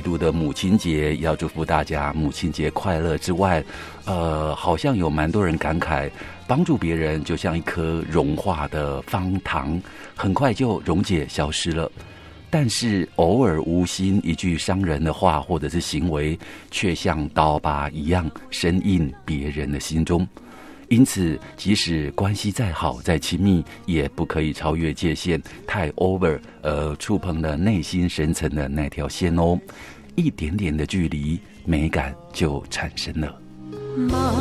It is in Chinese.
度的母亲节，要祝福大家母亲节快乐之外，好像有蛮多人感慨，帮助别人就像一颗融化的方糖，很快就溶解消失了。但是偶尔无心一句伤人的话或者是行为，却像刀疤一样深印别人的心中。因此即使关系再好再亲密，也不可以超越界限太 over， 触碰了内心深层的那条线哦。一点点的距离，美感就产生了。